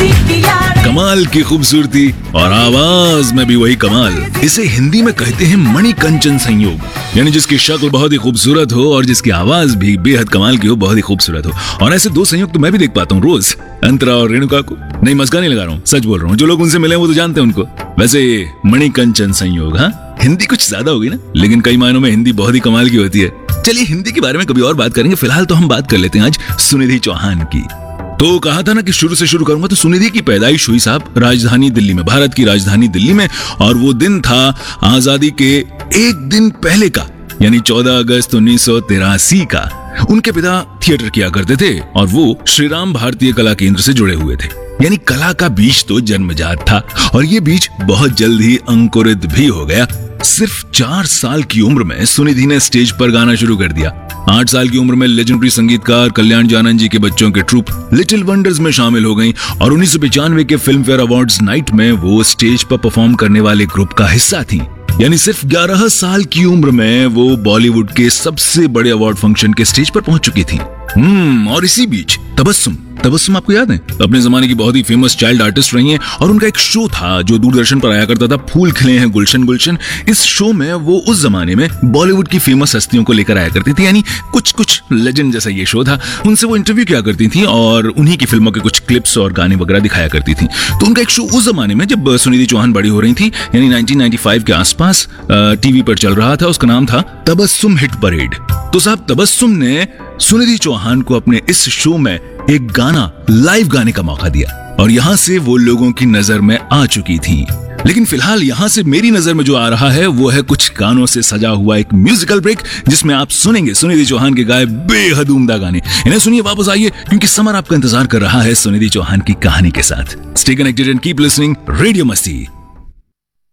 कमाल की खूबसूरती और आवाज में भी वही कमाल। इसे हिंदी में कहते हैं मणिकंचन संयोग, यानी जिसकी शक्ल बहुत ही खूबसूरत हो और जिसकी आवाज भी बेहद कमाल की हो, बहुत ही खूबसूरत हो। और ऐसे दो संयोग तो मैं भी देख पाता हूँ रोज, अंतरा और रेणुका को। नहीं, मस्का नहीं लगा रहा हूँ, सच बोल रहा हूँ। जो लोग उनसे मिले वो तो जानते हैं उनको। वैसे मणिकंचन संयोग, हाँ हिंदी कुछ ज्यादा होगी ना, लेकिन कई मायनों में हिंदी बहुत ही कमाल की होती है। चलिए हिंदी के बारे में कभी और बात करेंगे, फिलहाल तो हम बात कर लेते हैं आज सुनिधि चौहान की। तो कहा था ना कि शुरू से शुरू करूंगा। तो सुनिधि की पैदाइश हुई साहब राजधानी दिल्ली में, भारत की राजधानी दिल्ली में, और वो दिन था आजादी के एक दिन पहले का, यानी 14 अगस्त 1983 का। उनके पिता थिएटर किया करते थे और वो श्री राम भारतीय कला केंद्र से जुड़े हुए थे, यानी कला का बीज तो जन्मजात था और ये बीज बहुत जल्द ही अंकुरित भी हो गया। सिर्फ 4 साल की उम्र में सुनिधि ने स्टेज पर गाना शुरू कर दिया। 8 साल की उम्र में लेजेंडरी संगीतकार कल्याण जानन जी के बच्चों के ट्रूप लिटिल वंडर्स में शामिल हो गईं और 1995 के फिल्म फेयर अवार्ड्स नाइट में वो स्टेज पर परफॉर्म करने वाले ग्रुप का हिस्सा थी। यानी सिर्फ 11 साल की उम्र में वो बॉलीवुड के सबसे बड़े अवार्ड फंक्शन के स्टेज पर पहुंच चुकी थी। और इसी बीच तबस्सुम आपको याद है, अपने जमाने की बहुत ही फेमस चाइल्ड आर्टिस्ट रही हैं और उनका एक शो था जो दूरदर्शन पर आया करता था, फूल खिले हैं गुलशन गुलशन। इस शो में वो उस जमाने में बॉलीवुड की फेमस हस्तियों को लेकर आया करती थी, यानी कुछ लेजेंड जैसा ये शो था। उनसे वो इंटरव्यू किया करती थी और उन्हीं की फिल्मों के कुछ क्लिप्स और गाने वगैरह दिखाया करती थी। तो उनका एक शो उस जमाने में जब सुनिधि चौहान बड़ी हो रही थी, यानी 1995 के आसपास टीवी पर चल रहा था, उसका नाम था तबस्सुम हिट परेड। तो साहब तबस्सुम ने सुनिधि चौहान को अपने इस शो में एक गाना लाइव गाने का मौका दिया और यहां से वो लोगों की नजर में आ चुकी थी। लेकिन फिलहाल यहां से मेरी नजर में जो आ रहा है वो है कुछ गानों से सजा हुआ एक म्यूजिकल ब्रेक, जिसमें आप सुनेंगे सुनिधि चौहान के गाए बेहद उम्दा गाने। इन्हें सुनिए, वापस आइए, क्योंकि समर आपका इंतजार कर रहा है सुनिधि चौहान की कहानी के साथ। Stay connected and keep listening radio मस्ती।